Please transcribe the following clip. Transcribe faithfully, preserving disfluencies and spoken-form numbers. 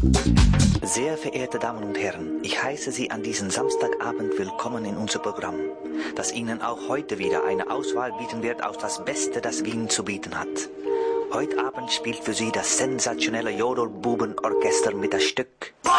Sehr verehrte Damen und Herren, ich heiße Sie an diesem Samstagabend willkommen in unser Programm, das Ihnen auch heute wieder eine Auswahl bieten wird aus das Beste, das Wien zu bieten hat. Heute Abend spielt für Sie das sensationelle Jodelbubenorchester mit das Stück